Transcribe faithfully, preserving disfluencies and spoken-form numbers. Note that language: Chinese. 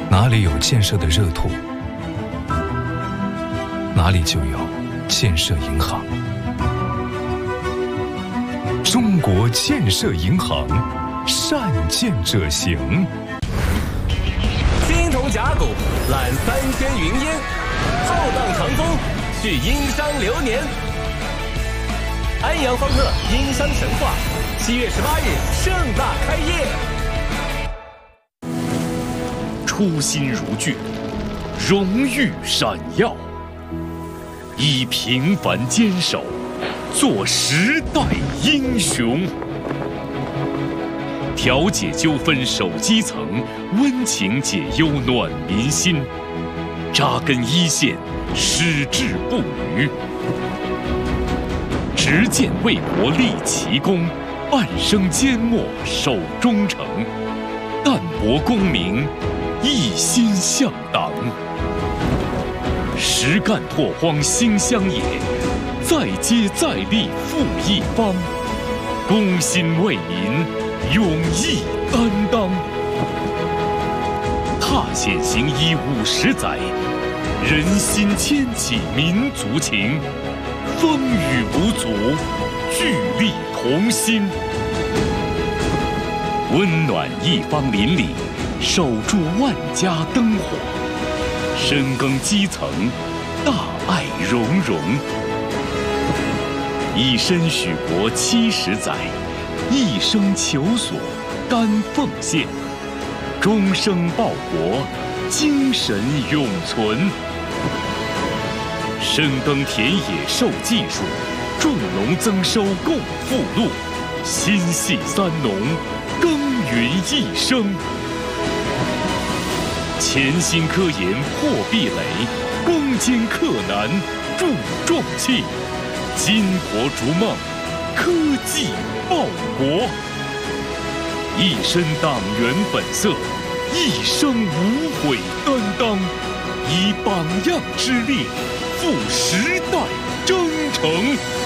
哪里有建设的热土，哪里就有建设银行。中国建设银行，善建者行。 青铜甲骨揽三千云烟，浩荡长风续殷商流年。安阳方特殷商神话，七月十八日盛大开业。 初心如炬，荣誉闪耀，以平凡坚守，做时代英雄。调解纠纷守基层，温情解忧暖民心。扎根一线，矢志不渝。执剑为国立奇功，半生缄默守忠诚。淡泊功名，一心向党。实干拓荒兴乡野，再接再厉复一方。公心为民，勇毅担当。踏险行医五十载，人心牵起民族情。风雨无阻，聚力同心。温暖一方邻里，守住万家灯火。深耕基层，大爱融融。以身许国七十载，一生求索甘奉献。终生报国，精神永存。深耕田野授技术，种农增收共富禄。心系三农，耕耘一生。潜心科研破壁垒，攻坚克难铸壮气。巾帼逐梦，科技报国。一身党员本色，一生无悔担当。以榜样之力，赴时代征程。